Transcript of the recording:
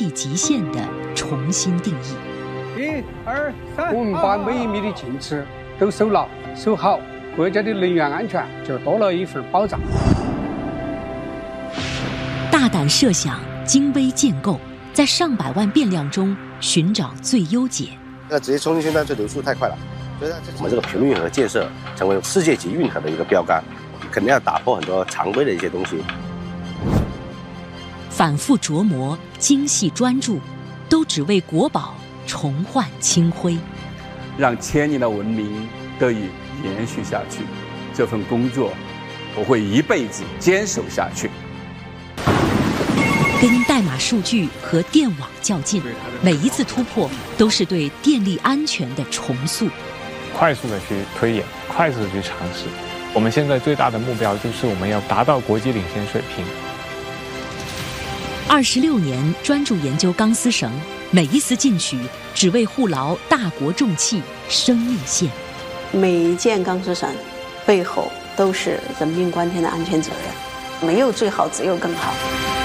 地极限的重新定义。 1、2、3，我们把每一米的进尺都守牢、守好，国家的能源安全就多了一份保障。 大胆设想，精微建构，在上百万变量中寻找最优解。 那直接冲进去，那这流速太快了。所以我们这个频率运河建设成为世界级运河的一个标杆，肯定要打破很多常规的一些东西。 反复琢磨，精细专注，都只为国宝重焕清辉， 让千年的文明得以延续下去。这份工作，我会一辈子坚守下去。 跟代码数据和电网较劲，每一次突破都是对电力安全的重塑。 快速的去推演，快速的去尝试。我们现在最大的目标就是我们要达到国际领先水平。 26年专注研究钢丝绳，每一丝进取只为护牢大国重器生命线。 每一件钢丝绳背后都是人命关天的安全责任，没有最好，只有更好。